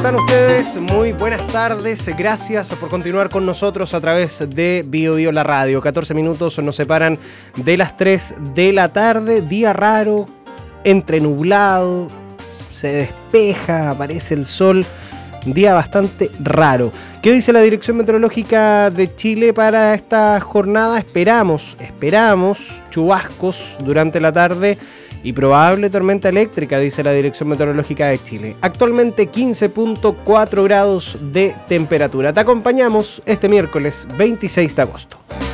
están ustedes? Muy buenas tardes. Gracias por continuar con nosotros a través de Bio Bio la radio. 14 minutos nos separan de las 3 de la tarde. Día raro, entre nublado, se despeja, aparece el sol. Día bastante raro. ¿Qué dice la Dirección Meteorológica de Chile para esta jornada? Esperamos chubascos durante la tarde y probable tormenta eléctrica, dice la Dirección Meteorológica de Chile. Actualmente 15.4 grados de temperatura. Te acompañamos este miércoles 26 de agosto.